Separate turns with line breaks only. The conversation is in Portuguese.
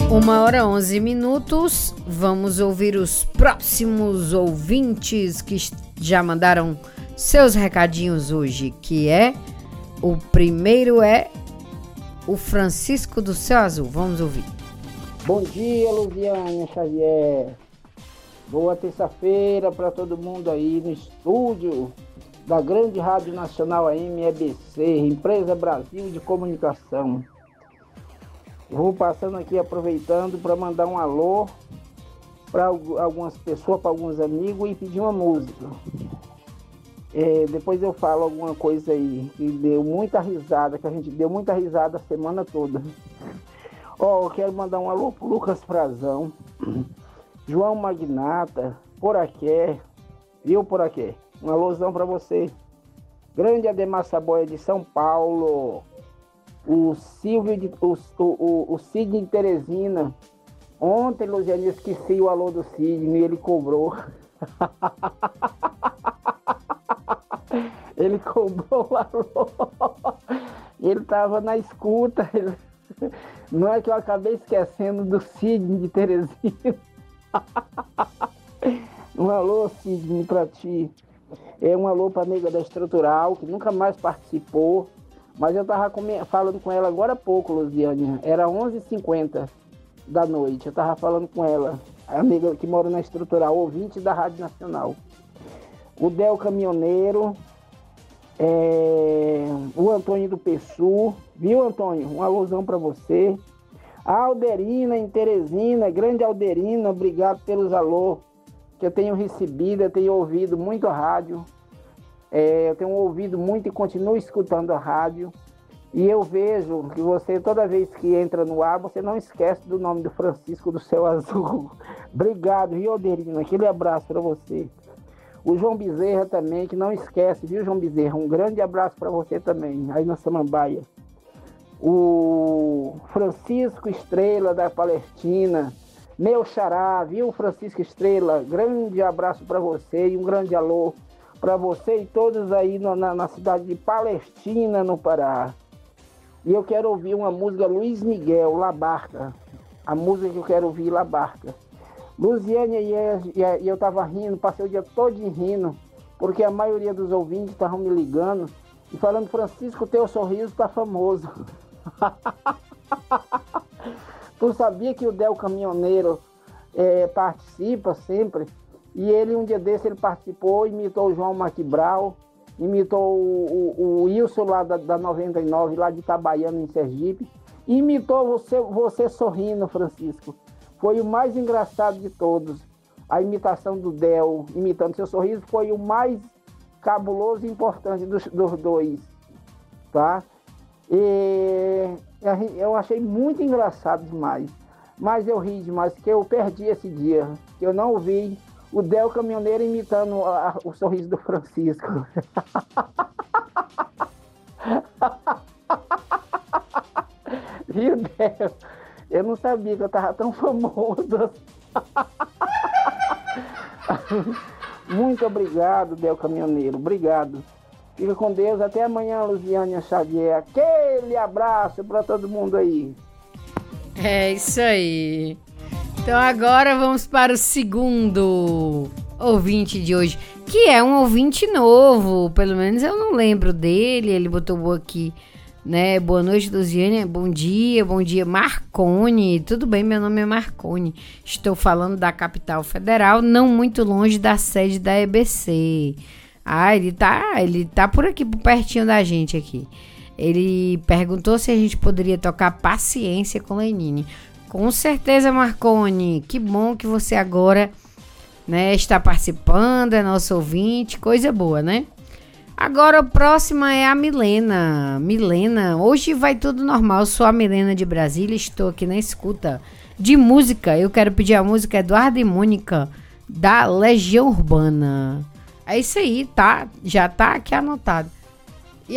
1h11. Vamos ouvir os próximos ouvintes que já mandaram seus recadinhos hoje, que o primeiro é o Francisco do Céu Azul. Vamos ouvir.
Bom dia, Luziane Xavier. Boa terça-feira para todo mundo aí no estúdio da grande Rádio Nacional AM EBC, Empresa Brasil de Comunicação. Vou passando aqui, aproveitando para mandar um alô para algumas pessoas, para alguns amigos, e pedir uma música. Depois eu falo alguma coisa aí que deu muita risada, que a gente deu muita risada a semana toda. Eu quero mandar um alô pro Lucas Frazão, João Magnata, Poraqué, viu, Poraqué? Um alôzão para você. Grande Ademar Saboia de São Paulo. O Silvio, o Sidney de Teresina. Ontem, Luziane, esqueci o alô do Sidney, ele cobrou. Ele cobrou o alô. Ele estava na escuta. Não é que eu acabei esquecendo do Sidney de Teresina. Um alô, Sidney, para ti. Um alô para a nega da Estrutural, que nunca mais participou. Mas eu estava falando com ela agora há pouco, Luziane. Era 11h50 da noite. Eu estava falando com ela, a amiga que mora na Estrutural, ouvinte da Rádio Nacional. O Del Caminhoneiro, o Antônio do Pessu. Viu, Antônio? Um alôzão para você. A Alderina em Teresina, grande Alderina, obrigado pelos alô que eu tenho recebido, eu tenho ouvido muito a rádio. Eu tenho ouvido muito e continuo escutando a rádio. E eu vejo que você, toda vez que entra no ar, você não esquece do nome do Francisco do Céu Azul. Obrigado, viu, Alderina? Aquele abraço para você. O João Bezerra também, que não esquece, viu, João Bezerra? Um grande abraço para você também, aí na Samambaia. O Francisco Estrela, da Palestina. Meu xará, viu, Francisco Estrela? Grande abraço para você e um grande alô para você e todos aí na cidade de Palestina, no Pará. E eu quero ouvir uma música Luiz Miguel, La Barca. A música que eu quero ouvir, La Barca. Luziane, e eu estava rindo, passei o dia todo rindo, porque a maioria dos ouvintes estavam me ligando e falando: Francisco, teu sorriso tá famoso. Tu sabia que o Del Caminhoneiro participa sempre? E ele, um dia desse, ele participou, imitou o João Maquibral, imitou o Wilson lá da 99, lá de Itabaiana, em Sergipe, e imitou você sorrindo, Francisco. Foi o mais engraçado de todos. A imitação do Del, imitando seu sorriso, foi o mais cabuloso e importante dos dois, tá? E eu achei muito engraçado demais, mas eu ri demais, porque eu perdi esse dia, que eu não ouvi o Del Caminhoneiro imitando o sorriso do Francisco. Viu, Del? Eu não sabia que eu estava tão famoso. Muito obrigado, Del Caminhoneiro. Obrigado. Fica com Deus. Até amanhã, Luziane Xavier. Aquele abraço para todo mundo aí.
É isso aí. Então agora vamos para o segundo ouvinte de hoje, que é um ouvinte novo, pelo menos eu não lembro dele. Ele botou aqui, né? Boa noite, Luziane. Bom dia, Marconi. Tudo bem, meu nome é Marconi. Estou falando da capital federal, não muito longe da sede da EBC. Ele tá por aqui, por pertinho da gente aqui. Ele perguntou se a gente poderia tocar Paciência com Lenine. Com certeza, Marconi. Que bom que você agora, né, está participando, é nosso ouvinte. Coisa boa, né? Agora, a próxima é a Milena. Milena, hoje vai tudo normal. Eu sou a Milena de Brasília, estou aqui na escuta de música. Eu quero pedir a música Eduardo e Mônica, da Legião Urbana. É isso aí, tá? Já tá aqui anotado.